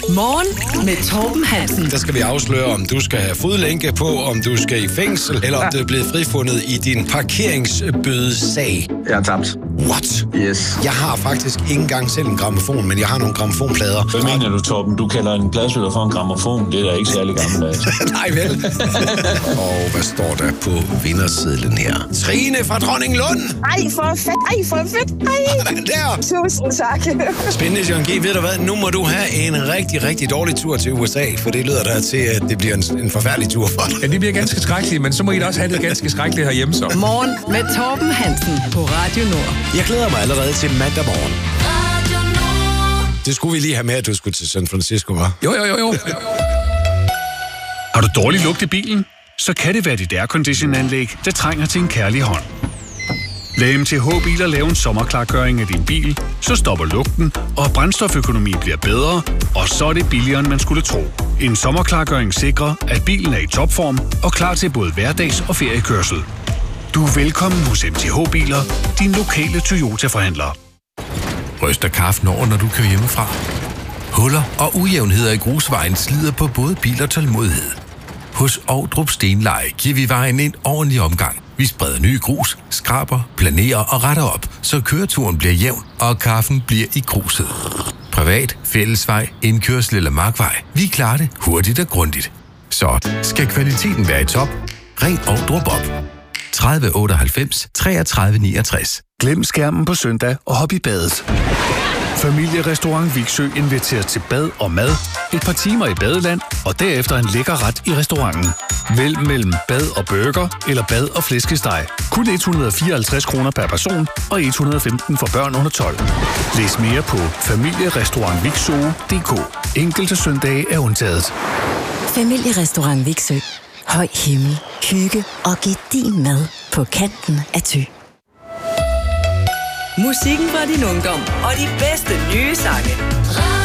Morgen med Torben Hansen. Der skal vi afsløre, om du skal have fodlænke på, om du skal i fængsel, eller om du er blevet frifundet i din parkeringsbødesag. Jeg har tabt. What? Yes. Jeg har faktisk ikke engang selv en grammofon, men jeg har nogle grammofonplader. Hvad mener du, Torben? Du kalder en pladspiller for en grammofon. Det er da ikke særlig gammeldags. Nej vel. Og hvad står der på vindersedlen her? Trine fra Dronninglund. Ej, for fedt. Ej. Der. Tusind tak. Spændende, John G. Ved du hvad? Nu må du have en rigtig, rigtig dårlig tur til USA, for det lyder der til, at det bliver en forfærdelig tur for dig. Ja, det bliver ganske skrækkeligt, men så må I da også have det ganske skrækkeligt herhjemme så. Morgen med Torben Hansen på Radio Nord. Jeg glæder mig allerede til mandag morgen. Det skulle vi lige have med, at du skulle til San Francisco, hva'? Jo. Har du dårlig lugt i bilen? Så kan det være dit aircondition-anlæg, der trænger til en kærlig hånd. Lad MTH-biler lave en sommerklargøring af din bil, så stopper lugten, og brændstoføkonomi bliver bedre, og så er det billigere, end man skulle tro. En sommerklargøring sikrer, at bilen er i topform og klar til både hverdags- og feriekørsel. Du er velkommen hos MTH-biler, din lokale Toyota-forhandler. Ryster kaffen over, når du kører hjemmefra. Huller og ujævnheder i grusvejen slider på både bil og tålmodighed. Hos Ovdrup Stenleje giver vi vejen en ordentlig omgang. Vi spreder ny grus, skraber, planerer og retter op, så køreturen bliver jævn, og kaffen bliver i gruset. Privat, fællesvej, indkørsel eller markvej. Vi klarer det hurtigt og grundigt. Så skal kvaliteten være i top, ring Ovdrup op. 30 98 33 69. Glem skærmen på søndag og hop i badet. Familierestaurant Viksø inviterer til bad og mad, et par timer i badeland og derefter en lækker ret i restauranten. Vælg mellem bad og burger eller bad og flæskesteg. Kun 154 kroner per person og 115 for børn under 12. Læs mere på familierestaurantviksø.dk. Enkelte søndage er undtaget. Familierestaurant Viksø. Høj himmel, hygge og gedigen mad på kanten af Thy. Musikken fra din ungdom og de bedste nye sange.